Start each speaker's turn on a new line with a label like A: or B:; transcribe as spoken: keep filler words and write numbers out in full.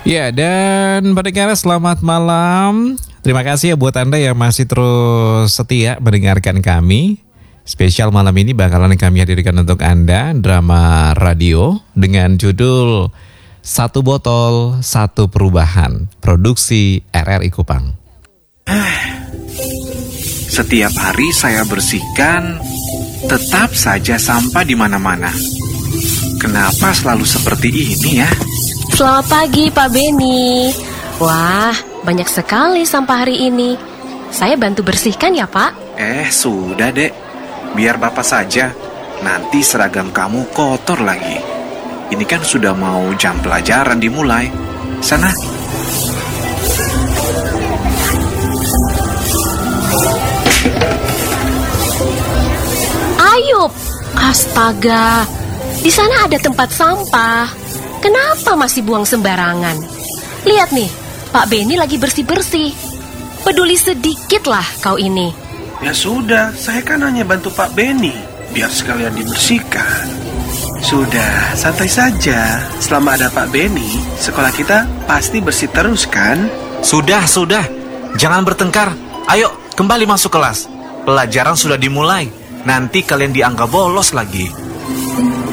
A: Ya, dan pendengar selamat malam. Terima kasih ya buat Anda yang masih terus setia mendengarkan kami. Spesial malam ini bakalan kami hadirkan untuk Anda drama radio dengan judul Satu Botol Satu Perubahan, produksi R R I Kupang.
B: Setiap hari saya bersihkan, tetap saja sampah di mana-mana. Kenapa selalu seperti ini ya?
C: Selamat pagi Pak Beni. Wah, banyak sekali sampah hari ini. Saya bantu bersihkan ya Pak.
B: Eh, sudah dek. Biar Bapak saja. Nanti seragam kamu kotor lagi. Ini kan sudah mau jam pelajaran dimulai. Sana.
C: Ayub, astaga. Di sana ada tempat sampah. Kenapa masih buang sembarangan? Lihat nih, Pak Beni lagi bersih-bersih. Peduli sedikit lah kau ini.
D: Ya sudah, saya kan hanya bantu Pak Beni, biar sekalian dibersihkan. Sudah, santai saja. Selama ada Pak Beni, sekolah kita pasti bersih terus kan?
B: Sudah, sudah. Jangan bertengkar. Ayo, kembali masuk kelas. Pelajaran sudah dimulai. Nanti kalian dianggap bolos lagi.